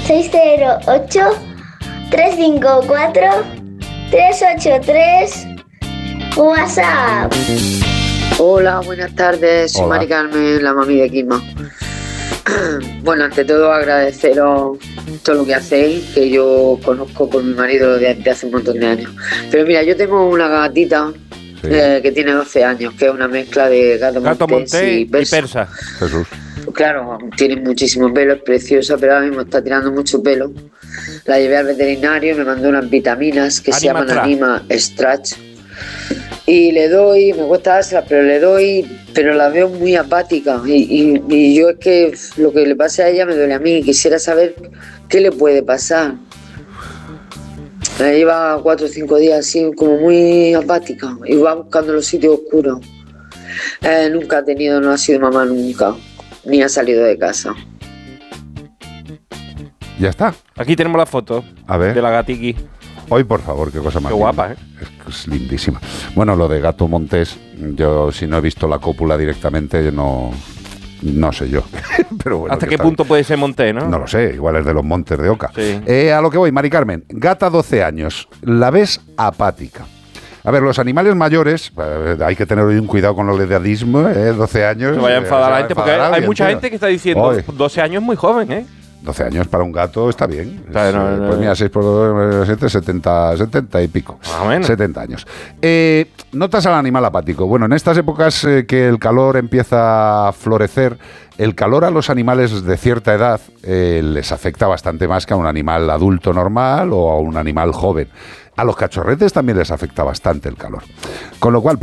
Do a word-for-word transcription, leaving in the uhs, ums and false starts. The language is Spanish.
seis cero ocho, tres cinco cuatro, tres ocho tres. WhatsApp. Hola, buenas tardes. Soy Hola. Mari Carmen, la mami de Quisma. Bueno, ante todo agradeceros todo lo que hacéis, que yo conozco por mi marido desde hace un montón de años. Pero mira, yo tengo una gatita Sí. eh, que tiene doce años, que es una mezcla de gato, Gato montés montés y y persa. persa. Jesús. Claro, tiene muchísimo pelo, es preciosa, pero ahora mismo está tirando mucho pelo. La llevé al veterinario y me mandó unas vitaminas que se Anima llaman Tra. Anima Stretch. Y le doy, me cuesta dárselas, pero le doy, pero la veo muy apática. Y, y, y yo es que lo que le pasa a ella me duele a mí. Quisiera saber qué le puede pasar. Me lleva cuatro o cinco días así, como muy apática. Y va buscando los sitios oscuros. Eh, nunca ha tenido, no ha sido mamá nunca. Ni ha salido de casa. Ya está. Aquí tenemos la foto A ver. de la gatiqui. Hoy, por favor, qué cosa más Qué linda. guapa, ¿eh? Es, que es lindísima. Bueno, lo de Gato Montés, yo si no he visto la cópula directamente, no, no sé yo. Pero bueno, ¿Hasta que qué está punto puede ser Monté, no? No lo sé, igual es de los Montes de Oca. Sí. Eh, a lo que voy, Mari Carmen, gata doce años, la ves apática. A ver, los animales mayores, eh, hay que tener hoy un cuidado con los edadismo, eh, doce años. Se vaya a eh, enfadar se va la gente, porque enfadar hay alguien, mucha tío. gente que está diciendo Oye. doce años es muy joven, ¿eh? doce años para un gato está bien. O sea, Es, no, eh, no, pues no. mira, seis por dos, siete, setenta, setenta y pico. Más o menos. setenta años. Eh, notas al animal apático. Bueno, en estas épocas eh, que el calor empieza a florecer, el calor a los animales de cierta edad eh, les afecta bastante más que a un animal adulto normal o a un animal joven. A los cachorretes también les afecta bastante el calor. Con lo cual,